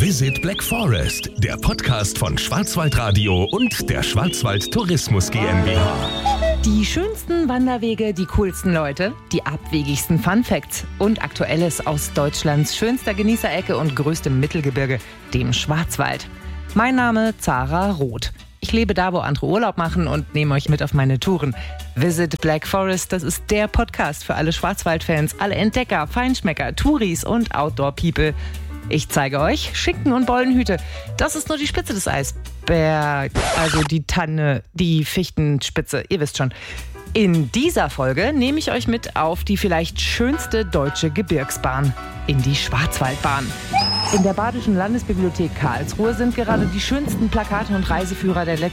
Visit Black Forest, der Podcast von Schwarzwaldradio und der Schwarzwald Tourismus GmbH. Die schönsten Wanderwege, die coolsten Leute, die abwegigsten Funfacts und Aktuelles aus Deutschlands schönster Genießerecke und größtem Mittelgebirge, dem Schwarzwald. Mein Name Zara Roth. Ich lebe da, wo andere Urlaub machen und nehme euch mit auf meine Touren. Visit Black Forest, das ist der Podcast für alle Schwarzwaldfans, alle Entdecker, Feinschmecker, Touris und Outdoor-People. Ich zeige euch Schinken und Bollenhüte. Das ist nur die Spitze des Eisbergs. Also die Tanne, die Fichtenspitze, ihr wisst schon. In dieser Folge nehme ich euch mit auf die vielleicht schönste deutsche Gebirgsbahn, in die Schwarzwaldbahn. In der Badischen Landesbibliothek Karlsruhe sind gerade die schönsten Plakate und Reiseführer der